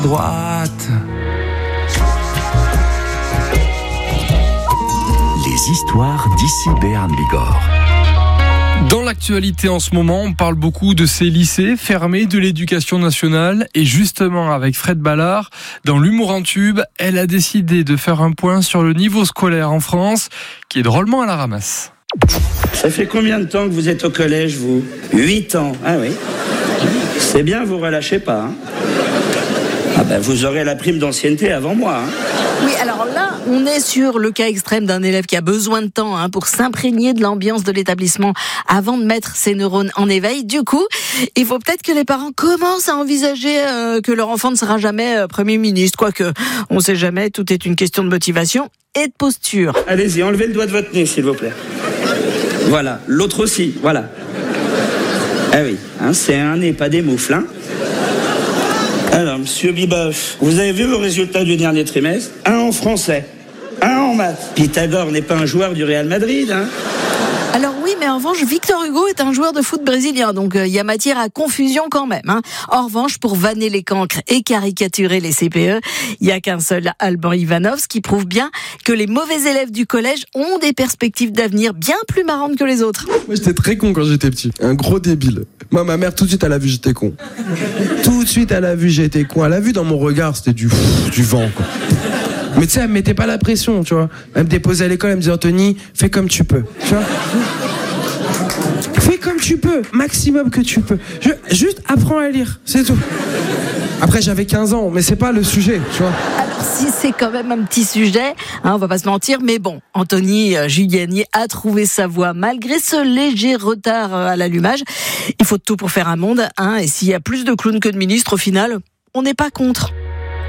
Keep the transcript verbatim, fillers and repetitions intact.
Droite. Les histoires d'Ici Béarn Bigorre. Dans l'actualité en ce moment, on parle beaucoup de ces lycées fermés de l'éducation nationale. Et justement, avec Fred Ballard, dans l'humour en tube, elle a décidé de faire un point sur le niveau scolaire en France, qui est drôlement à la ramasse. Ça fait combien de temps que vous êtes au collège, vous ? Huit ans. Ah oui. C'est bien, vous relâchez pas. Hein. Ah ben, vous aurez la prime d'ancienneté avant moi. Hein. Oui, alors là, on est sur le cas extrême d'un élève qui a besoin de temps hein, pour s'imprégner de l'ambiance de l'établissement avant de mettre ses neurones en éveil. Du coup, il faut peut-être que les parents commencent à envisager euh, que leur enfant ne sera jamais euh, Premier ministre. Quoique, on sait jamais, tout est une question de motivation et de posture. Allez-y, enlevez le doigt de votre nez, s'il vous plaît. Voilà, l'autre aussi, voilà. Ah oui, hein, c'est un nez, pas des moufles, hein. Alors, monsieur Biboff, vous avez vu vos résultats du dernier trimestre ? Un en français, un en maths. Pythagore n'est pas un joueur du Real Madrid, hein ? Alors oui, mais en revanche, Victor Hugo est un joueur de foot brésilien, donc il euh, y a matière à confusion quand même. Hein. En revanche, pour vanner les cancres et caricaturer les C P E, il n'y a qu'un seul Alban Ivanov, ce qui prouve bien que les mauvais élèves du collège ont des perspectives d'avenir bien plus marrantes que les autres. Moi, j'étais très con quand j'étais petit, un gros débile. Moi, ma mère, tout de suite, elle a vu j'étais con. Tout de suite, elle a vu j'étais con. Elle a vu dans mon regard, c'était du, du vent, quoi. Mais tu sais, elle me mettait pas la pression, tu vois. Elle me déposait à l'école, elle me disait, Anthony, fais comme tu peux, tu vois. Fais comme tu peux, maximum que tu peux. Je, juste apprends à lire, c'est tout. Après, j'avais quinze ans, mais c'est pas le sujet, tu vois. Alors si c'est quand même un petit sujet, hein, on va pas se mentir, mais bon, Anthony euh, Giuliani a trouvé sa voie malgré ce léger retard euh, à l'allumage. Il faut tout pour faire un monde, hein, et s'il y a plus de clowns que de ministres, au final, on n'est pas contre.